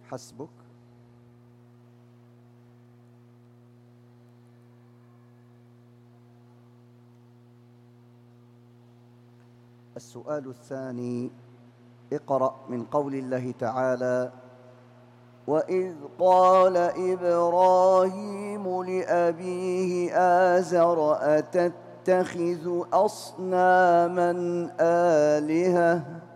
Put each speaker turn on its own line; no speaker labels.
حسبك. السؤال الثاني: اقرأ من قول الله تعالى: وإذ قال إبراهيم لأبيه آزر أتتخذ أصناما آلهة